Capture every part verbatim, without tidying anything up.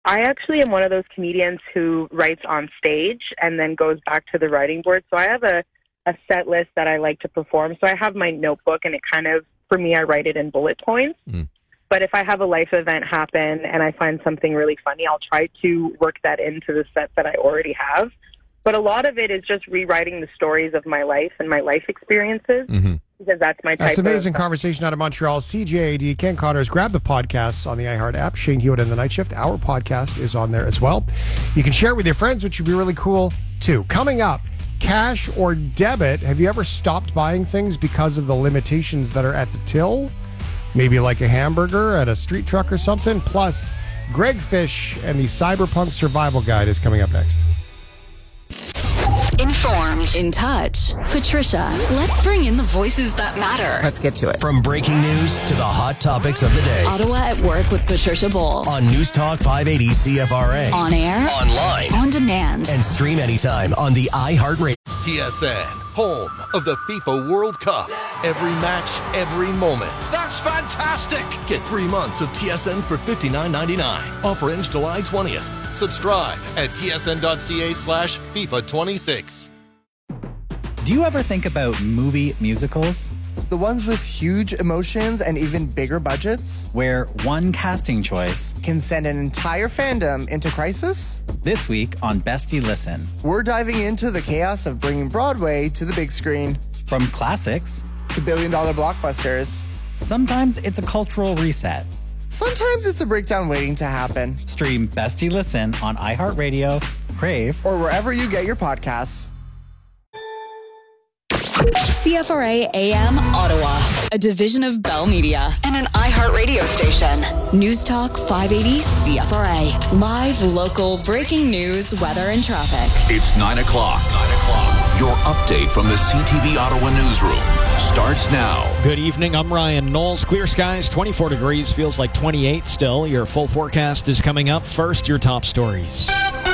I actually am one of those comedians who writes on stage and then goes back to the writing board. So I have a, a set list that I like to perform. So I have my notebook, and it kind of, for me, I write it in bullet points. Mm. But if I have a life event happen and I find something really funny, I'll try to work that into the set that I already have. But a lot of it is just rewriting the stories of my life and my life experiences. Mm-hmm. Because that's my type. That's amazing of conversation out of Montreal. C J A D, Ken Connors. Grab the podcasts on the iHeart app. Shane Hewitt and the Night Shift. Our podcast is on there as well. You can share it with your friends, which would be really cool too. Coming up, cash or debit. Have you ever stopped buying things because of the limitations that are at the till? Maybe like a hamburger at a street truck or something. Plus, Greg Fish and the Cyberpunk Survival Guide is coming up next. Informed, in touch. Patricia, let's bring in the voices that matter. Let's get to it. From breaking news to the hot topics of the day. Ottawa at Work with Patricia Bull. On News Talk five eighty C F R A. On air. Online. On demand. And stream anytime on the iHeartRadio. T S N, home of the FIFA World Cup. Every match, every moment. That's fantastic! Get three months of T S N for fifty-nine ninety-nine. Offer ends July twentieth. Subscribe at tsn.ca slash FIFA 26. Do you ever think about movie musicals? The ones with huge emotions and even bigger budgets? Where one casting choice can send an entire fandom into crisis? This week on Bestie Listen, we're diving into the chaos of bringing Broadway to the big screen. From classics to billion-dollar blockbusters. Sometimes it's a cultural reset. Sometimes it's a breakdown waiting to happen. Stream Bestie Listen on iHeartRadio, Crave, or wherever you get your podcasts. C F R A A M Ottawa, a division of Bell Media and an iHeartRadio station. News Talk five eighty C F R A. Live, local, breaking news, weather, and traffic. It's nine o'clock. nine o'clock. Your update from the C T V Ottawa newsroom starts now. Good evening. I'm Ryan Knowles. Clear skies, twenty-four degrees, feels like twenty-eight still. Your full forecast is coming up. First, your top stories.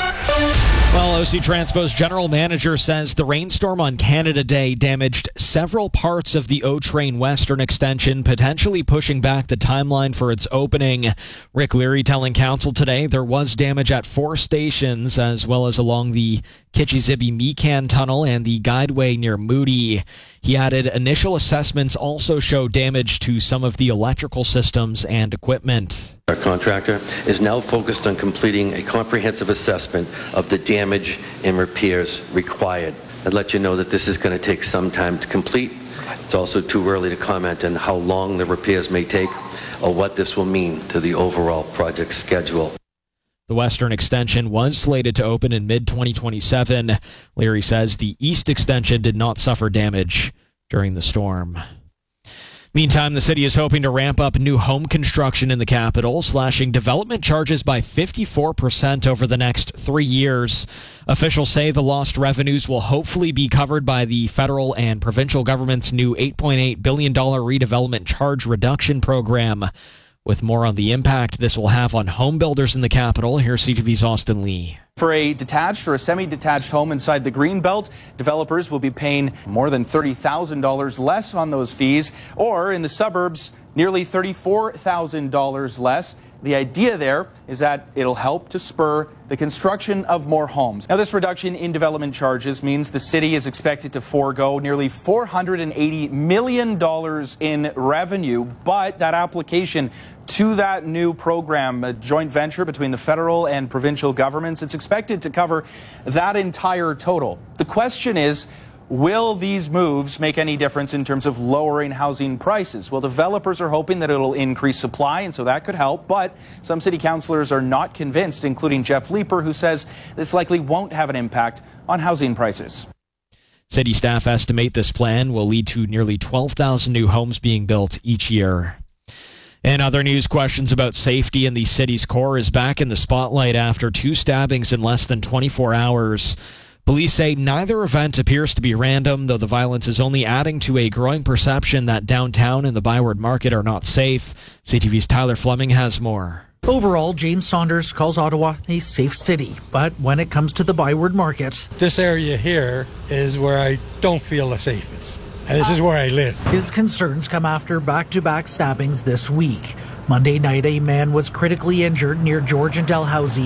Well, O C Transpo's general manager says the rainstorm on Canada Day damaged several parts of the O-Train Western extension, potentially pushing back the timeline for its opening. Rick Leary telling council today there was damage at four stations, as well as along the Kitchie-Zibi-Mecan Tunnel and the Guideway near Moody. He added initial assessments also show damage to some of the electrical systems and equipment. Our contractor is now focused on completing a comprehensive assessment of the damage and repairs required. I'd let you know that this is going to take some time to complete. It's also too early to comment on how long the repairs may take or what this will mean to the overall project schedule. The Western Extension was slated to open in mid twenty twenty-seven. Leary says the East Extension did not suffer damage during the storm. Meantime, the city is hoping to ramp up new home construction in the capital, slashing development charges by fifty-four percent over the next three years. Officials say the lost revenues will hopefully be covered by the federal and provincial government's new eight point eight billion dollars redevelopment charge reduction program. With more on the impact this will have on home builders in the capital, here's C T V's Austin Lee. For a detached or a semi-detached home inside the Greenbelt, developers will be paying more than thirty thousand dollars less on those fees, or in the suburbs, nearly thirty-four thousand dollars less. The idea there is that it'll help to spur the construction of more homes. Now, this reduction in development charges means the city is expected to forego nearly four hundred eighty million dollars in revenue, but that application to that new program, a joint venture between the federal and provincial governments, it's expected to cover that entire total. The question is, will these moves make any difference in terms of lowering housing prices? Well, developers are hoping that it'll increase supply, and so that could help, but some city councillors are not convinced, including Jeff Leeper, who says this likely won't have an impact on housing prices. City staff estimate this plan will lead to nearly twelve thousand new homes being built each year. In other news, questions about safety in the city's core is back in the spotlight after two stabbings in less than twenty-four hours. Police say neither event appears to be random, though the violence is only adding to a growing perception that downtown and the Byward Market are not safe. C T V's Tyler Fleming has more. Overall, James Saunders calls Ottawa a safe city, but when it comes to the Byward Market, this area here is where I don't feel the safest, and this is where I live. His concerns come after back-to-back stabbings this week. Monday night, a man was critically injured near George and Dalhousie